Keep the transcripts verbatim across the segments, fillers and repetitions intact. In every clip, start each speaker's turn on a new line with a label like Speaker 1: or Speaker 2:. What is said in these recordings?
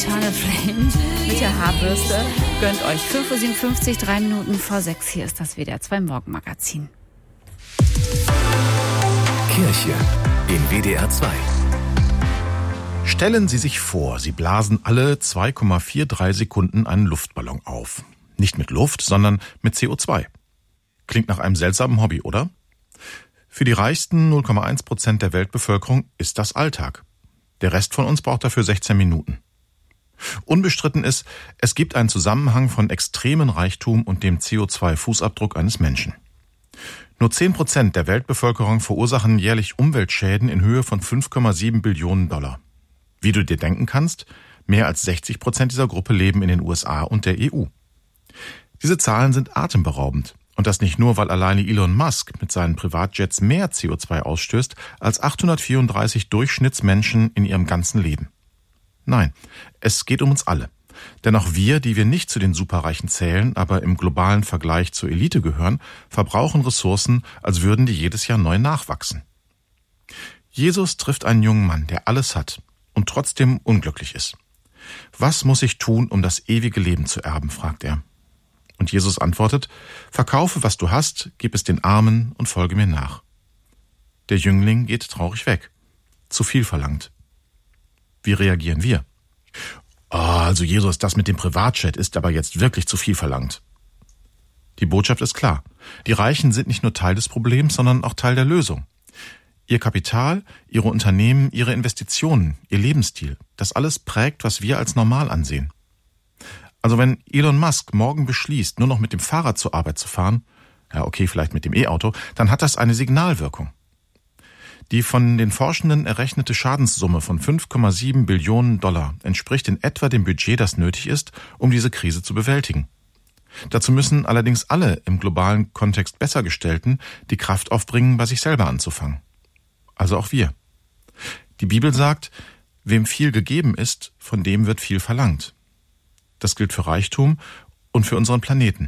Speaker 1: Eternal Flame mit der Haarbürste. Gönnt euch fünf Uhr siebenundfünfzig, drei Minuten vor sechs. Hier ist das W D R zwei Morgenmagazin.
Speaker 2: Kirche in W D R zwei.
Speaker 3: Stellen Sie sich vor, Sie blasen alle zwei Komma drei Sekunden einen Luftballon auf. Nicht mit Luft, sondern mit C O zwei. Klingt nach einem seltsamen Hobby, oder? Für die reichsten null Komma eins Prozent der Weltbevölkerung ist das Alltag. Der Rest von uns braucht dafür sechzehn Minuten. Unbestritten ist, es gibt einen Zusammenhang von extremen Reichtum und dem C O zwei Fußabdruck eines Menschen. Nur zehn Prozent der Weltbevölkerung verursachen jährlich Umweltschäden in Höhe von fünf Komma sieben Billionen Dollar. Wie du dir denken kannst, mehr als sechzig Prozent dieser Gruppe leben in den U S A und der E U. Diese Zahlen sind atemberaubend. Und das nicht nur, weil alleine Elon Musk mit seinen Privatjets mehr C O zwei ausstößt als achthundertvierunddreißig Durchschnittsmenschen in ihrem ganzen Leben. Nein, es geht um uns alle. Denn auch wir, die wir nicht zu den Superreichen zählen, aber im globalen Vergleich zur Elite gehören, verbrauchen Ressourcen, als würden die jedes Jahr neu nachwachsen. Jesus trifft einen jungen Mann, der alles hat und trotzdem unglücklich ist. Was muss ich tun, um das ewige Leben zu erben, fragt er. Und Jesus antwortet, verkaufe, was du hast, gib es den Armen und folge mir nach. Der Jüngling geht traurig weg. Zu viel verlangt. Wie reagieren wir? Oh, also Jesus, das mit dem Privatjet ist aber jetzt wirklich zu viel verlangt. Die Botschaft ist klar. Die Reichen sind nicht nur Teil des Problems, sondern auch Teil der Lösung. Ihr Kapital, ihre Unternehmen, ihre Investitionen, ihr Lebensstil, das alles prägt, was wir als normal ansehen. Also wenn Elon Musk morgen beschließt, nur noch mit dem Fahrrad zur Arbeit zu fahren, ja okay, vielleicht mit dem E-Auto, dann hat das eine Signalwirkung. Die von den Forschenden errechnete Schadenssumme von fünf Komma sieben Billionen Dollar entspricht in etwa dem Budget, das nötig ist, um diese Krise zu bewältigen. Dazu müssen allerdings alle im globalen Kontext Bessergestellten die Kraft aufbringen, bei sich selber anzufangen. Also auch wir. Die Bibel sagt, wem viel gegeben ist, von dem wird viel verlangt. Das gilt für Reichtum und für unseren Planeten.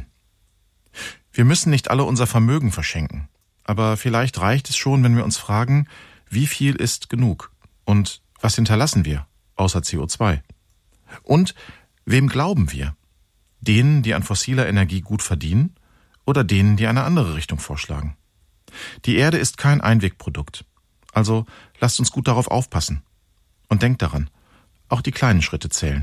Speaker 3: Wir müssen nicht alle unser Vermögen verschenken, aber vielleicht reicht es schon, wenn wir uns fragen, wie viel ist genug und was hinterlassen wir, außer C O zwei? Und wem glauben wir? Denen, die an fossiler Energie gut verdienen oder denen, die eine andere Richtung vorschlagen? Die Erde ist kein Einwegprodukt, also lasst uns gut darauf aufpassen. Und denkt daran, auch die kleinen Schritte zählen.